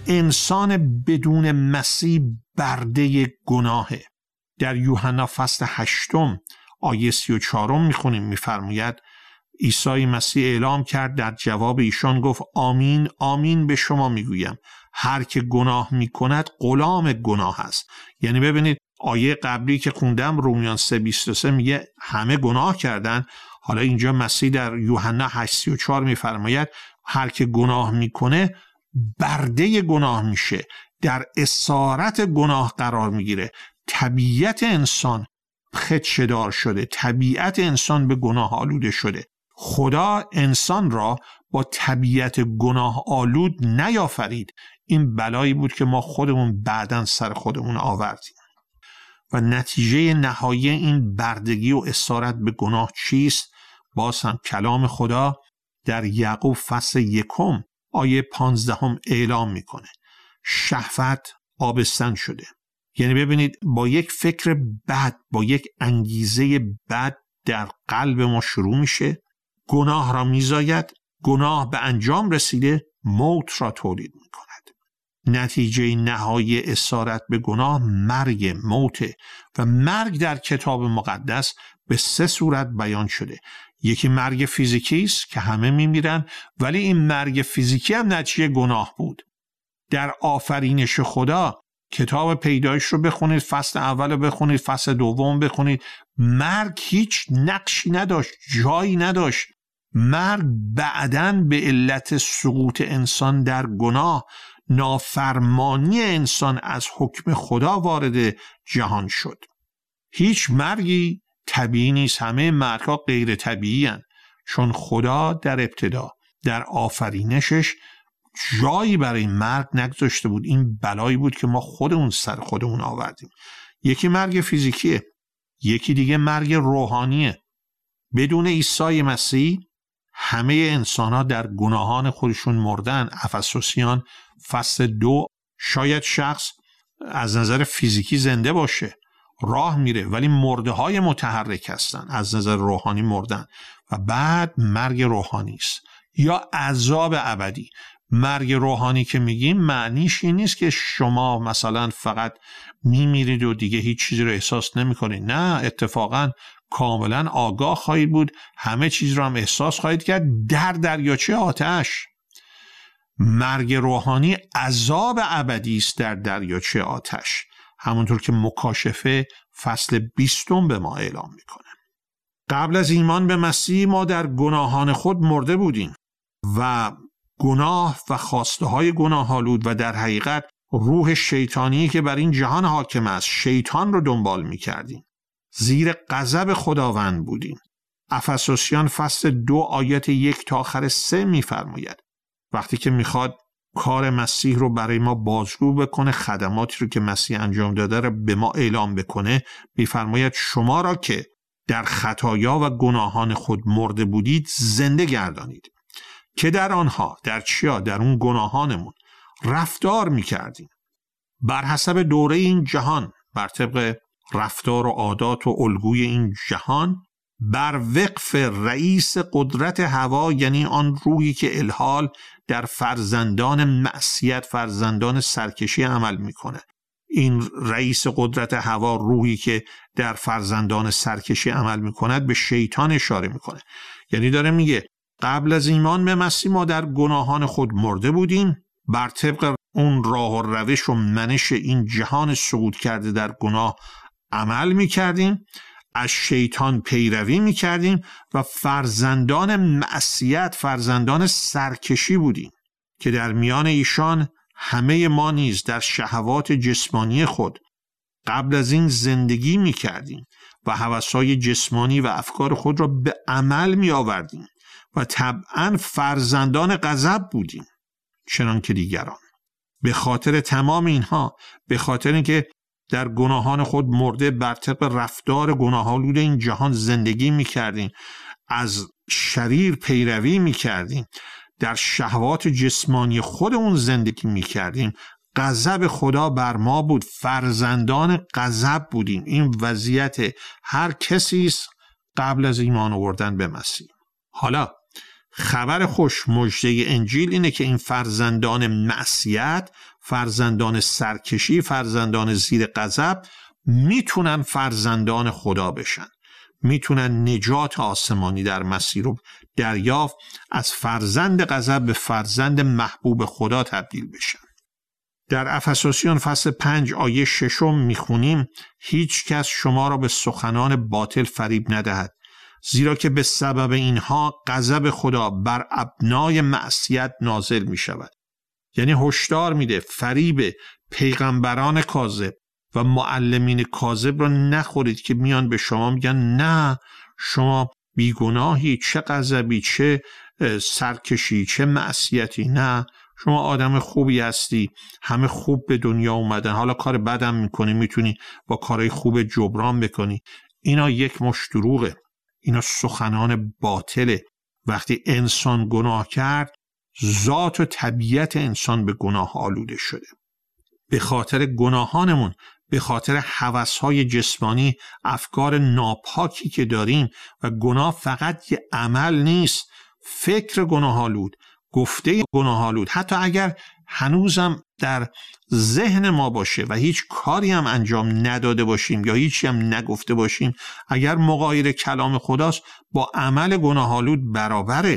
انسان بدون مسیح برده گناهه. در یوحنا فصل 8 آیه 34 میخونیم، میفرماید عیسی مسیح اعلام کرد، در جواب ایشان گفت آمین آمین به شما میگویم هر که گناه میکند غلام گناه است. یعنی ببینید آیه قبلی که خوندم رومیان 3:23 میگه همه گناه کردن، حالا اینجا مسیح در یوحنا 8:34 میفرماید هر که گناه میکنه برده گناه میشه، در اسارت گناه قرار میگیره. طبیعت انسان خدشه‌دار شده، طبیعت انسان به گناه آلوده شده. خدا انسان را با طبیعت گناه آلود نیافرید. این بلایی بود که ما خودمون بعداً سر خودمون آوردیم. و نتیجه نهایی این بردگی و اسارت به گناه چیست؟ باز هم کلام خدا در یعقوب فصل 1 آیه 15 اعلام میکنه شهوت آبستن شده. یعنی ببینید با یک فکر بد، با یک انگیزه بد در قلب ما شروع میشه، گناه را میزاید، گناه به انجام رسیده موت را تولید میکند. نتیجه نهایی اسارت به گناه مرگ، موته. و مرگ در کتاب مقدس به 3 صورت بیان شده. یکی مرگ فیزیکی است که همه میمیرن، ولی این مرگ فیزیکی هم نتیجه گناه بود. در آفرینش خدا کتاب پیدایش رو بخونید، فصل اول رو بخونید، فصل دوم بخونید، مرگ هیچ نقشی نداشت، جایی نداشت. مرگ بعداً به علت سقوط انسان در گناه، نافرمانی انسان از حکم خدا وارد جهان شد. هیچ مرگی طبیعی نیست، همه مرگ‌ها غیر طبیعی هستند، چون خدا در ابتدا در آفرینشش جایی برای مرگ نگذاشته بود. این بلایی بود که ما خودمون سر خودمون آوردیم. یکی مرگ فیزیکیه، یکی دیگه مرگ روحانیه. بدون عیسی مسیح همه انسان‌ها در گناهان خودشون مردن. افسوسیان فصل 2 شاید شخص از نظر فیزیکی زنده باشه، راه میره، ولی مرده‌های متحرک هستن، از نظر روحانی مردن. و بعد مرگ روحانی است یا عذاب ابدی. مرگ روحانی که میگیم معنیش این نیست که شما مثلا فقط میمیرید و دیگه هیچ چیزی رو احساس نمیکنید. نه، اتفاقا کاملا آگاه خواهید بود، همه چیز رو هم احساس خواهید کرد در دریاچه آتش. مرگ روحانی عذاب ابدی است در دریاچه آتش، همونطور که مکاشفه فصل 20 به ما اعلام میکنه. قبل از ایمان به مسیح ما در گناهان خود مرده بودیم و گناه و خواسته های گناه آلود و در حقیقت روح شیطانی که بر این جهان حاکم است، شیطان رو دنبال می کردیم. زیر غضب خداوند بودیم. افسوسیان فصل 2 آیات 1 تا آخر 3 می فرماید وقتی که میخواد کار مسیح رو برای ما بازگو بکنه، خدماتی رو که مسیح انجام داده رو به ما اعلام بکنه، میفرماید شما را که در خطایا و گناهان خود مرده بودید زنده گردانید، که در آنها، در چیا؟ در اون گناهانمون رفتار میکردیم بر حسب دوره این جهان، بر طبق رفتار و عادات و الگوی این جهان، بر وقف رئیس قدرت هوا، یعنی آن روحی که الحال در فرزندان معصیت، فرزندان سرکشی عمل میکنه. این رئیس قدرت هوا، روحی که در فرزندان سرکشی عمل میکند، به شیطان اشاره میکنه. یعنی داره میگه قبل از ایمان به مسیح ما در گناهان خود مرده بودیم، بر طبق اون راه و روش و منش این جهان سقوط کرده در گناه عمل میکردیم، از شیطان پیروی میکردیم و فرزندان معصیت، فرزندان سرکشی بودیم که در میان ایشان همه ما نیز در شهوات جسمانی خود قبل از این زندگی میکردیم و هوس‌های جسمانی و افکار خود را به عمل میآوردیم و طبعاً فرزندان غضب بودیم چنان که دیگران. به خاطر تمام اینها، به خاطر اینکه در گناهان خود مرده بر طبق رفتار گناه‌آلود این جهان زندگی می‌کردیم، از شریر پیروی می‌کردیم، در شهوات جسمانی خودمون زندگی می‌کردیم، غضب خدا بر ما بود، فرزندان غضب بودیم. این وضعیت هر کسی است قبل از ایمان آوردن به مسیح. حالا خبر خوش، مژده انجیل اینه که این فرزندان معصیت، فرزندان سرکشی، فرزندان زیر غضب میتونن فرزندان خدا بشن، میتونن نجات آسمانی در مسیح رو دریافت، از فرزند غضب به فرزند محبوب خدا تبدیل بشن. در افسوسیان فصل 5 آیه 6 میخونیم هیچ کس شما را به سخنان باطل فریب ندهد، زیرا که به سبب اینها غضب خدا بر ابنای معصیت نازل می شود. یعنی هشدار میده فریب پیغمبران کاذب و معلمین کاذب را نخورید که میان به شما میگن نه شما بیگناهی، چه غضبی، چه سرکشی، چه معصیتی، نه شما آدم خوبی هستی، همه خوب به دنیا اومدن، حالا کار بدم میکنی میتونی با کارهای خوب جبران بکنی. اینا یک مشت دروغه، اینا سخنان باطله. وقتی انسان گناه کرد ذات و طبیعت انسان به گناه آلوده شده. به خاطر گناهانمون، به خاطر هوس‌های جسمانی، افکار ناپاکی که داریم، و گناه فقط یه عمل نیست، فکر گناه‌آلود، گفته گناه‌آلود، حتی اگر هنوزم در ذهن ما باشه و هیچ کاری هم انجام نداده باشیم یا هیچی هم نگفته باشیم، اگر مغایر کلام خداست با عمل گناه‌آلود برابره.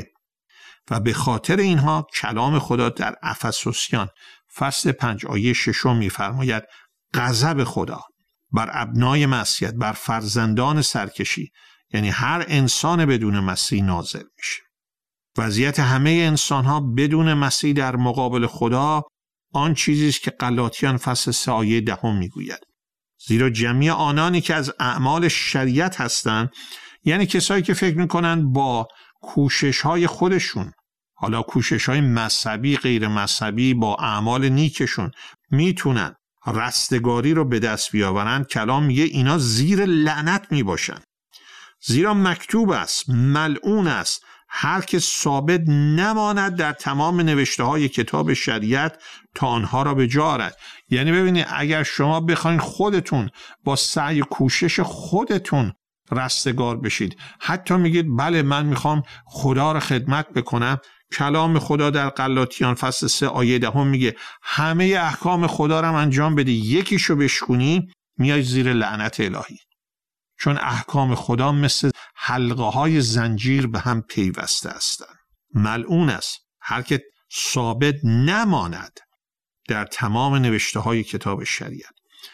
و به خاطر اینها کلام خدا در افسوسیان فصل 5 آیه 6 می‌فرماید غضب خدا بر ابنای معصیت، بر فرزندان سرکشی، یعنی هر انسان بدون مسیح نازل میشه. وضعیت همه انسان ها بدون مسیح در مقابل خدا آن چیزی است که غلاطیان فصل 3 آیه 10 میگوید. زیرا جمعی آنانی که از اعمال شریعت هستند، یعنی کسایی که فکر میکنن با کوشش های خودشون، حالا کوشش های مذهبی غیر مذهبی، با اعمال نیکشون میتونن رستگاری رو به دست بیاورن، کلام میگه اینا زیر لعنت میباشن. زیرا مکتوب است ملعون است هر که ثابت نماند در تمام نوشته های کتاب شریعت تا آنها را به جا آورد. یعنی ببینید اگر شما بخواید خودتون با سعی کوشش خودتون رستگار بشید، حتی میگید بله من میخوام خدا را خدمت بکنم، کلام خدا در غلاطیان فصل 3 آیه 10 میگه همه احکام خدا را انجام بدی، یکیشو بشکنی میای زیر لعنت الهی. چون احکام خدا مثل حلقه های زنجیر به هم پیوسته هستند. ملعون است هر که ثابت نماند در تمام نوشته های کتاب شریعت.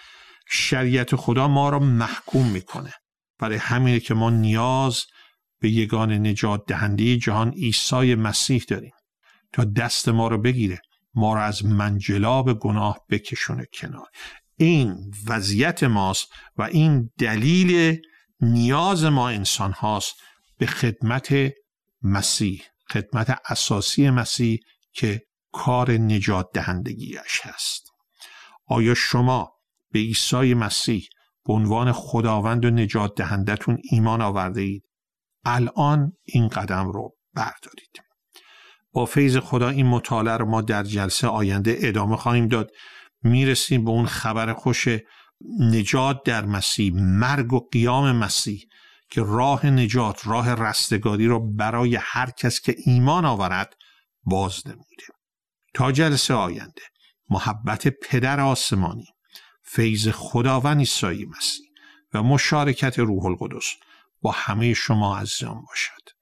شریعت خدا ما را محکوم میکنه. برای همینه که ما نیاز به یگان نجات دهنده جهان عیسی مسیح داریم تا دست ما رو بگیره، ما را از منجلاب گناه بکشونه کنار. این وضعیت ماست و این دلیل نیاز ما انسان هاست به خدمت مسیح، خدمت اساسی مسیح که کار نجات دهندگیش هست. آیا شما به عیسی مسیح به عنوان خداوند و نجات دهندتون ایمان آورده اید؟ الان این قدم رو بردارید. با فیض خدا این مطالعه رو ما در جلسه آینده ادامه خواهیم داد. میرسیم به اون خبر خوش نجات در مسیح، مرگ و قیام مسیح که راه نجات، راه رستگاری رو برای هر کس که ایمان آورد باز نموده. تا جلسه آینده محبت پدر آسمانی، فیض خداوند عیسی مسیح و مشارکت روح القدس با همه شما عزیزان باشد.